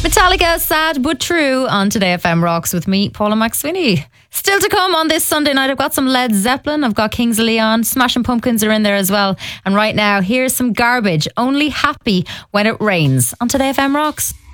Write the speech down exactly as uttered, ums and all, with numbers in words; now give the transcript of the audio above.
Metallica, Sad But True on Today F M Rocks with me, Paula McSweeney. Still to come on this Sunday night, I've got some Led Zeppelin, I've got Kings of Leon, Smashing Pumpkins are in there as well. And right now, here's some Garbage, Only Happy When It Rains on Today F M Rocks.